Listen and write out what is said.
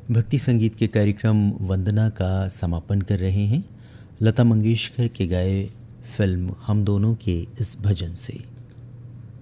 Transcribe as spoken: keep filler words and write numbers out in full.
भक्ति संगीत के कार्यक्रम वंदना का समापन कर रहे हैं लता मंगेशकर के गाए फिल्म हम दोनों के इस भजन से।